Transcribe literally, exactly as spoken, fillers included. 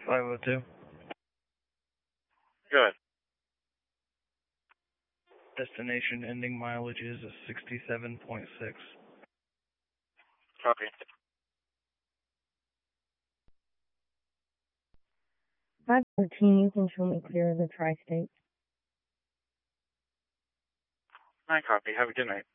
five oh two. Good. Destination ending mileage is sixty-seven point six. Copy. five fourteen, you can show me clear of the tri-state. I copy. Have a good night.